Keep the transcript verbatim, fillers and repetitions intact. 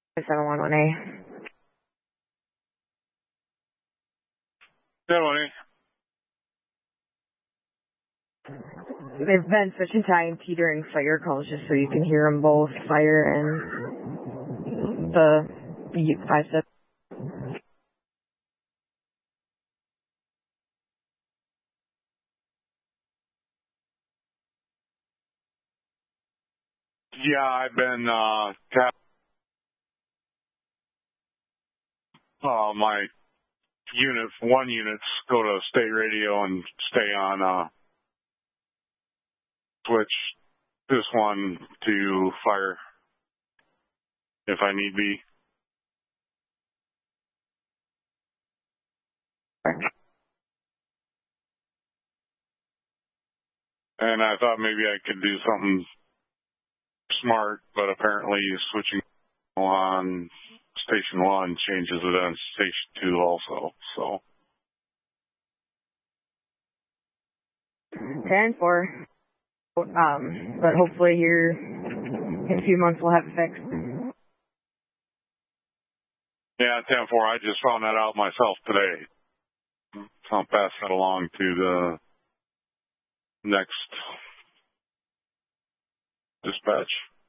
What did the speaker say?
seven one one A. seven one A. They've been switching to I M T during fire calls just so you can hear them both, fire and the five step. Yeah, I've been uh, tap uh, my unit, one units go to state radio and stay on uh, switch this one to fire if I need be. And I thought maybe I could do something smart, but apparently switching on station one changes it on station two also, so. ten four. Um, but hopefully here in a few months we'll have it fixed. Yeah, ten four, I just found that out myself today. So I'll pass that along to the next dispatch.